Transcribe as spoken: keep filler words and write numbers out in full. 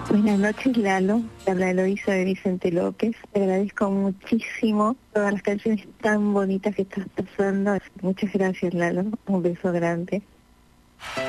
Buenas noches, Lalo. Te habla Eloisa de Vicente López. Te agradezco muchísimo todas las canciones tan bonitas que estás pasando. Muchas gracias, Lalo. Un beso grande.